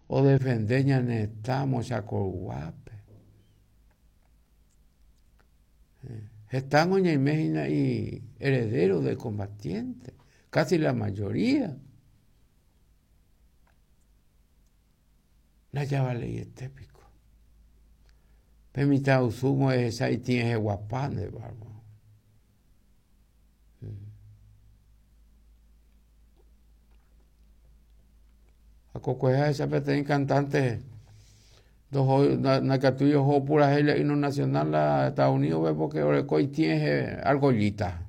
o defender ñanetamo chacorguape. Están oñaimejina y herederos de combatientes, casi la mayoría. La llava ley estépico. Permita usumo esa y tiene guapán de barba. A cocoja esa pete cantante na catuyo ho pura hele himno nacional a Estados Unidos ve porque orecoi tiene argollita.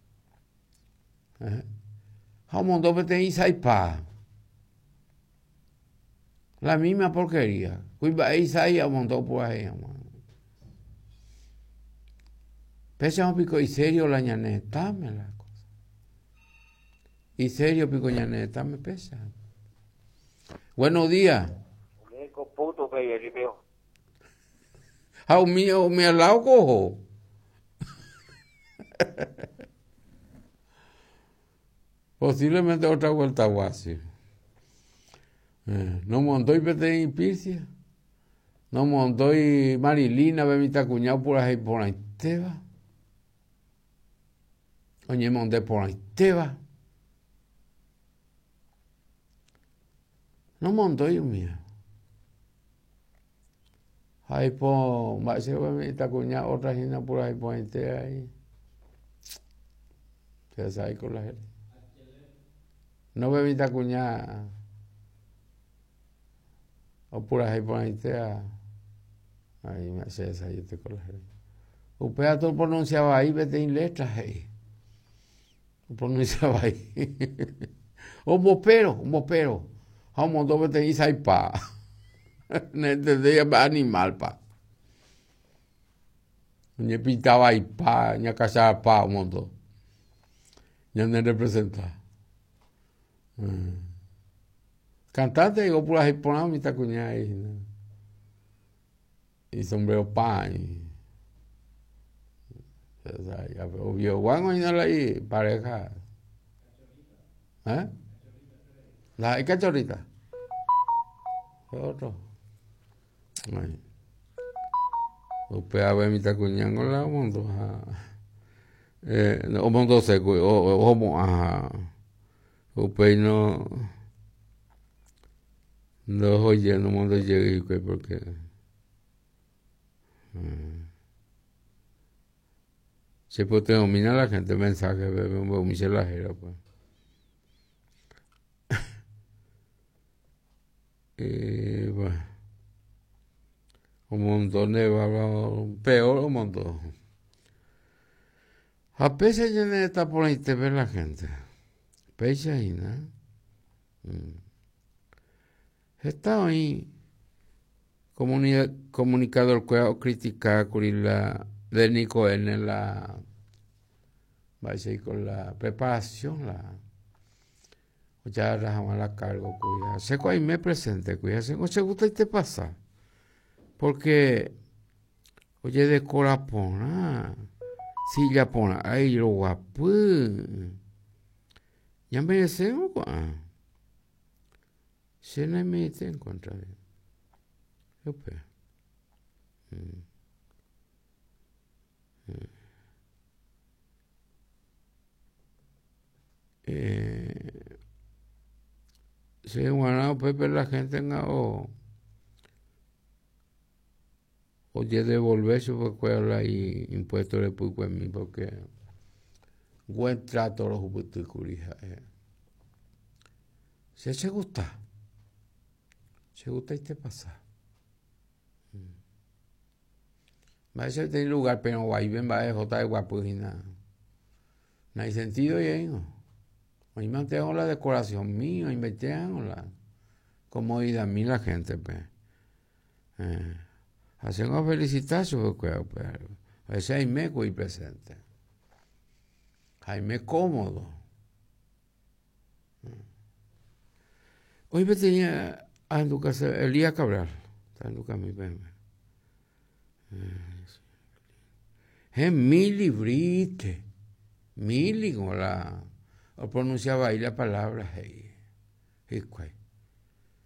Ha montó pete Isaipa. La misma porquería. Cuiba Isaia montó por ahí, pese a un pico y serio la ñaneta me la cosa. Y serio pico ñaneta me pesa. Buenos días. Puto que yo veo. Ah, mío, me al lado cojo. Posiblemente otra vuelta guasi. No montó y pete en Pircia. No montó y Marilina ve mi tacuñado por ahí por ahí teba. Oye, monté por ahí teba. No montó y mía. Ahí por va se ve mi tacuñado otra gente por ahí por ahí teba ahí. Se sabe con la gente. No ve mi tacuñado. O por ahí teba. Ahí me hace esa yo te con la gente. Usted todo pronunciaba ahí, vete en letras ahí. Pronunciaba ahí. Un bopero. Vamos dos veces y saipa. Desde animal pa. Ni pintaba ahí pa, ni cachaba pa, un montón. Ya no representa. Cantante, digo, por ahí ponamos mi tacuña ahí. ¿No? Y sombrero pa. Obvio, guango y no la hay pareja. ¿Eh? La hay cachorrita. ¿Qué otro? Ay. Usted a ver mi tacuñango la mundo. O mundo seco, o homo, ajá. Usted no oye, no mundo llegue porque. Si pues te domina la gente mensaje, bebe un miselajero, pues. Y bueno, un montón de barbados, peor un montón. A pesar de estar por ahí te ve la gente. Pese ahí, ¿no? Está ahí comunicador que critica la de Nico en la va a decir con la preparación ya rajamos la cargo cuida se ahí me presente cuida se gusta y te pasa porque oye de corapona si ya pona ay lo guapo ya merecemos se no me te en contra de si bueno Pepe la gente o oye devolverse porque hay impuestos de puco en mí porque buen trato los jubuticurijas si se gusta y te pasa va a ser tener lugar pero ahí ven va a jota de guapujina no hay sentido y ahí no hoy mantengo la decoración mía investigando la comodidad a mí la gente pues hacen una felicitación porque a veces hay meco y presente hay me cómodo hoy me tenía a Lucas Elías Cabral está en Lucas mi peme es milibrite mili con la o pronunciaba ahí la palabra hey,